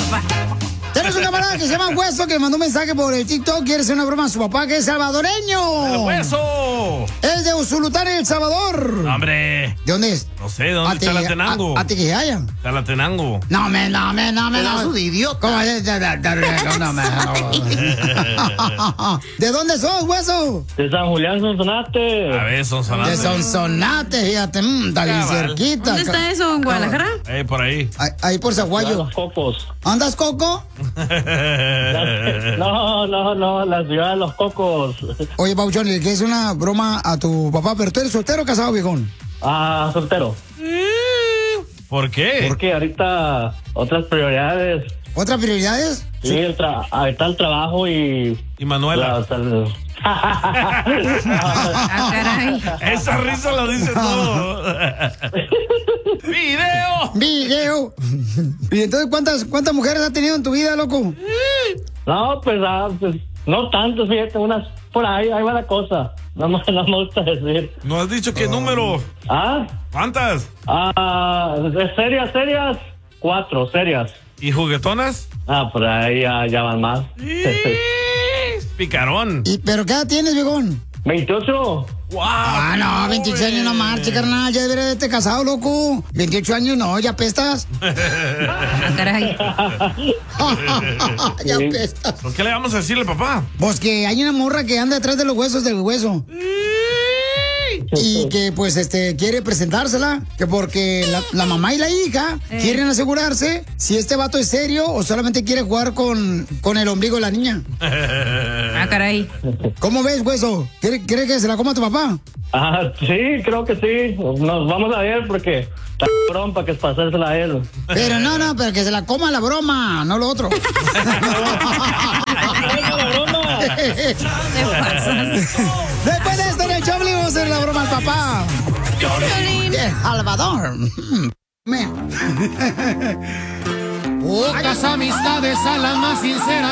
papá. Tenemos un camarada que se llama Hueso que mandó un mensaje por el TikTok. Quiere hacer una broma a su papá, que es salvadoreño. ¡El Hueso! Es de Usulután, El Salvador. ¡Hombre! ¿De dónde es? No sé, ¿de dónde? Chalatenango. Atiquijaya. Chalatenango. No, Pedazo de idiota. ¿Cómo es? ¿De dónde sos, Hueso? De San Julián, Sonsonate. A ver, Sonsonate. De Sonsonate, fíjate, está bien cerquita. ¿Dónde está eso? ¿En Guadalajara? Por ahí. Ahí por Zaguayo. Los Cocos. ¿Andas, Coco? No, la ciudad de Los Cocos. Oye, Pauchón, ¿le quieres una broma a tu papá? ¿Pero tú eres soltero o casado, viejón? Ah, soltero. ¿Por qué? Porque ahorita otras prioridades. ¿Otras prioridades? Sí, ahorita el trabajo y Manuela. Ah, caray. Esa risa lo dice todo. ¡Video! ¿Y entonces cuántas mujeres has tenido en tu vida, loco? No, pues no tanto, fíjate, unas por ahí va la cosa. No me gusta decir. ¿No has dicho qué número? ¿Ah? ¿Cuántas? Serias, 4 serias. ¿Y juguetonas? Por ahí ya van más. Picarón. ¿Pero qué edad tienes, viejón? 28. ¡Wow! Ah, no, 28 años no marche, carnal. Ya deberías haberte casado, loco. 28 años no, ya pestas. Ah, caray. Ya pestas. ¿Por qué le vamos a decirle, papá? Pues que hay una morra que anda detrás de los huesos del hueso. Y que pues quiere presentársela, que porque la mamá y la hija quieren asegurarse si este vato es serio o solamente quiere jugar con el ombligo de la niña. Ah, caray. ¿Cómo ves, hueso? ¿Quiere que se la coma tu papá? Sí, creo que sí. Nos vamos a ver porque está cabrón para que pasársela a él. Pero pero que se la coma la broma, no lo otro. Después de esto en el show vamos a hacer la broma al papá. De Salvador. Pocas amistades a las más sinceras.